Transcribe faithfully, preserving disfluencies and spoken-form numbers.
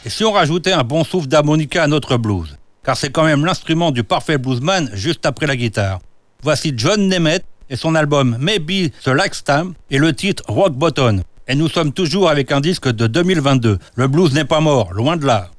Et si on rajoutait un bon souffle d'harmonica à notre blues? Car c'est quand même l'instrument du parfait bluesman juste après la guitare. Voici John Nemeth et son album Maybe the Last Time et le titre Rock Bottom. Et nous sommes toujours avec un disque de deux mille vingt-deux. Le blues n'est pas mort, loin de là.